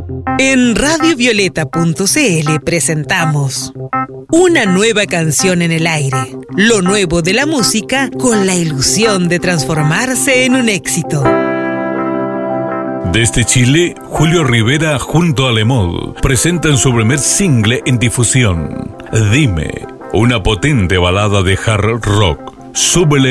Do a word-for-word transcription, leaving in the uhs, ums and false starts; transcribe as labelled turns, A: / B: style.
A: En radio violeta punto c l presentamos una nueva canción en el aire, lo nuevo de la música con la ilusión de transformarse en un éxito.
B: Desde Chile, Julio Rivera junto a Lemol presentan su primer single en difusión, Dime, una potente balada de hard rock. Súbele